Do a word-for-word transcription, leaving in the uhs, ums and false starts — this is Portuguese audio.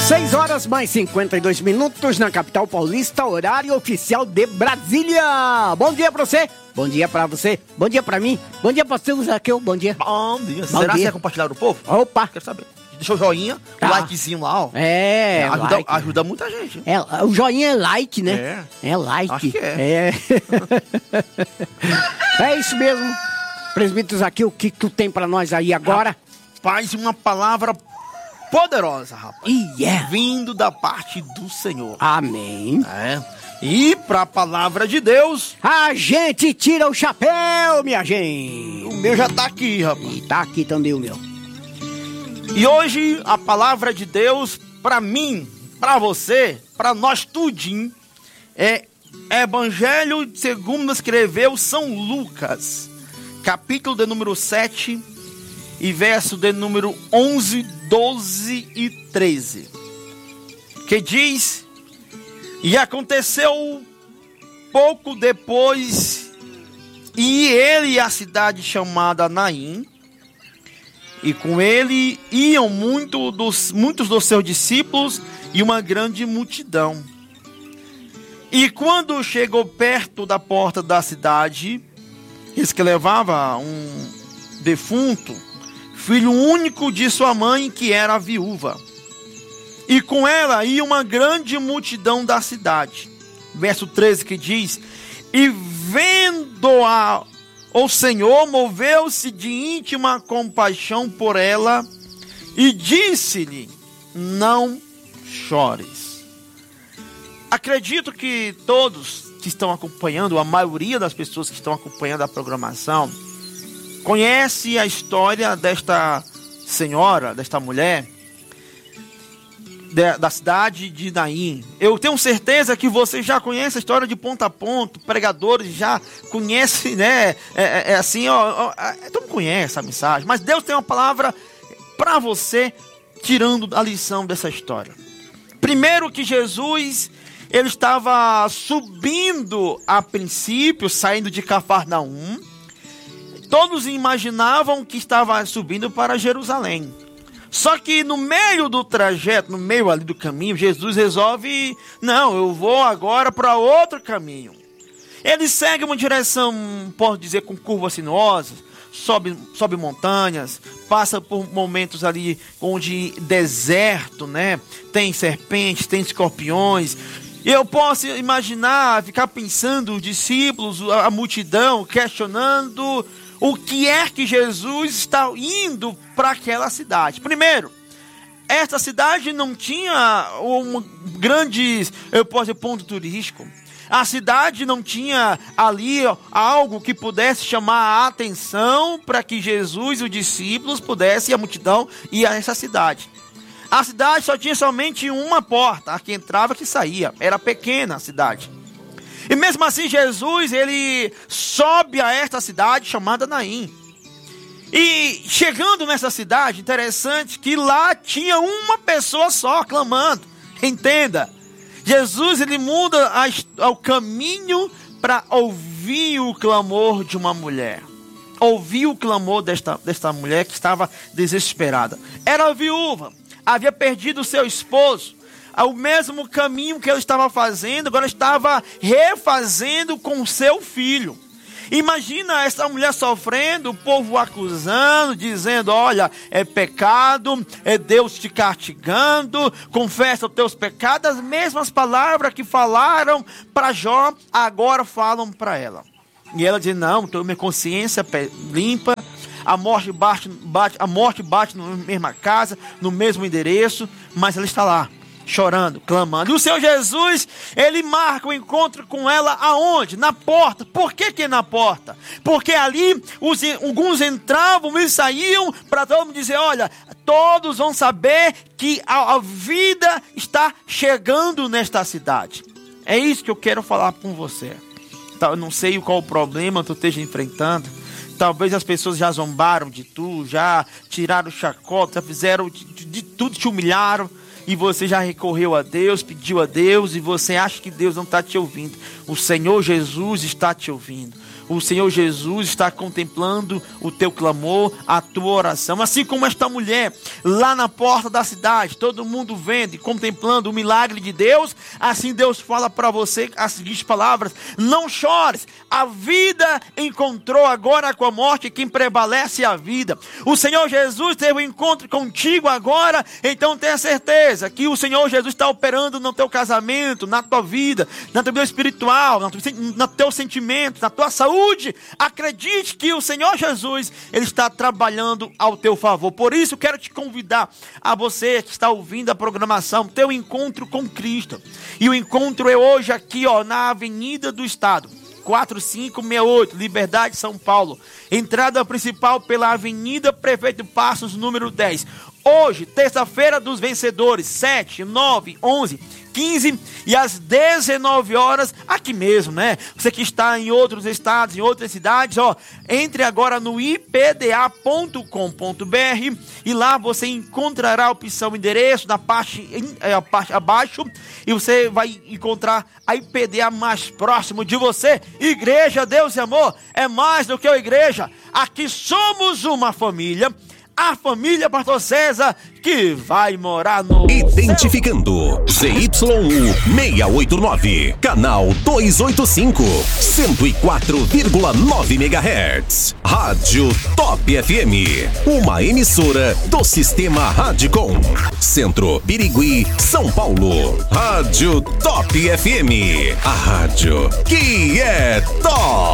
seis horas mais cinquenta e dois minutos na capital paulista, horário oficial de Brasília. Bom dia pra você, bom dia pra você, bom dia pra mim, bom dia pra você, Zaqueu, bom dia. Bom dia. Bom Será dia. que é compartilhar o povo? Opa. Quero saber. Deixa o joinha, Tá. o likezinho lá, ó. É, ajuda, like. ajuda muita gente. É, o joinha é like, né? É, like. Acho que é. É, é isso mesmo. Presbítero Zaqueu, o que tu tem pra nós aí agora? Faz uma palavra poderosa, rapaz. E é. Vindo da parte do Senhor. Amém. É. E pra palavra de Deus, A gente tira o chapéu, minha gente. o meu já tá aqui, rapaz. E tá aqui também o meu. E hoje a palavra de Deus pra mim, pra você, pra nós tudinho, é Evangelho segundo escreveu São Lucas, capítulo de número sete e verso de número onze, doze e treze, que diz: e aconteceu pouco depois, e ele e a cidade chamada Naim, e com ele iam muito dos, muitos dos seus discípulos e uma grande multidão. E quando chegou perto da porta da cidade, eis que levava um defunto, filho único de sua mãe, que era viúva. E com ela ia uma grande multidão da cidade. Verso treze que diz: e vendo-a, o Senhor moveu-se de íntima compaixão por ela e disse-lhe: não chores. Acredito que todos que estão acompanhando, a maioria das pessoas que estão acompanhando a programação, conhece a história desta senhora, desta mulher, de, da cidade de Naim. Eu tenho certeza que você já conhece a história de ponta a ponta, pregadores já conhecem, né? É, é, é assim, ó, ó, todo mundo conhece a mensagem, mas Deus tem uma palavra para você, tirando a lição dessa história. Primeiro que Jesus, ele estava subindo a princípio, saindo de Cafarnaum. Todos imaginavam que estava subindo para Jerusalém. Só que no meio do trajeto, no meio ali do caminho, Jesus resolve: não, eu vou agora para outro caminho. Ele segue uma direção, posso dizer, com curvas sinuosas, sobe, sobe montanhas, passa por momentos ali onde deserto, né? Tem serpentes, tem escorpiões. Eu posso imaginar, ficar pensando, os discípulos, a, a multidão, questionando o que é que Jesus está indo para aquela cidade. Primeiro, esta cidade não tinha um grande, eu posso dizer, ponto turístico. A cidade não tinha ali ó, algo que pudesse chamar a atenção para que Jesus e os discípulos pudessem, e a multidão, ir a essa cidade. A cidade só tinha somente uma porta, a que entrava e que saía. Era pequena a cidade. E mesmo assim Jesus, ele sobe a esta cidade chamada Naim. E chegando nessa cidade, interessante que lá tinha uma pessoa só clamando. Entenda, Jesus, ele muda a, o caminho para ouvir o clamor de uma mulher. Ouvir o clamor desta, desta mulher que estava desesperada. Era viúva, havia perdido seu esposo. O mesmo caminho que ela estava fazendo, agora estava refazendo com seu filho. Imagina essa mulher sofrendo, o povo acusando, dizendo: olha, é pecado, é Deus te castigando, confessa os teus pecados. As mesmas palavras que falaram para Jó, agora falam para ela. E ela diz: não, tenho minha consciência limpa, a morte bate, bate, a morte bate na mesma casa, no mesmo endereço, mas ela está lá, chorando, clamando. E o Senhor Jesus, ele marca o encontro com ela aonde? Na porta. Por que que na porta? Porque ali os, alguns entravam e saíam para todo mundo dizer: olha, todos vão saber que a, a vida está chegando nesta cidade. É isso que eu quero falar com você. Eu não sei qual o problema que tu esteja enfrentando. Talvez as pessoas já zombaram de tu, já tiraram chacota, já fizeram de, de, de tudo, te humilharam. E você já recorreu a Deus, pediu a Deus, e você acha que Deus não está te ouvindo. O Senhor Jesus está te ouvindo. o Senhor Jesus está contemplando o teu clamor, a tua oração. Assim como esta mulher lá na porta da cidade, todo mundo vendo e contemplando o milagre de Deus, assim Deus fala para você as seguintes palavras: não chores, a vida encontrou agora com a morte, quem prevalece é a vida. O Senhor Jesus teve um encontro contigo agora, então tenha certeza que o Senhor Jesus está operando no teu casamento, na tua vida, na tua vida espiritual, no teu, no teu sentimento, na tua saúde. Acredite que o Senhor Jesus, Ele está trabalhando ao teu favor. Por isso quero te convidar a você que está ouvindo a programação, ter um encontro com Cristo. E o encontro é hoje aqui, ó, na Avenida do Estado, quatro cinco seis oito, Liberdade, São Paulo. Entrada principal pela Avenida Prefeito Passos, número dez. Hoje, terça-feira dos vencedores, sete, nove, onze, quinze e às dezenove horas, aqui mesmo, né? Você que está em outros estados, em outras cidades, ó, entre agora no i p d a ponto com ponto b r e lá você encontrará a opção endereço na parte, é, a parte abaixo, e você vai encontrar a I P D A mais próximo de você. Igreja Deus e Amor é mais do que uma igreja. Aqui somos uma família. A família Pastor César, que vai morar no... Identificando Z Y U seiscentos e oitenta e nove, canal duzentos e oitenta e cinco, cento e quatro vírgula nove megahertz. Rádio Top F M, uma emissora do Sistema Radicom. Centro, Birigui, São Paulo. Rádio Top F M, a rádio que é top.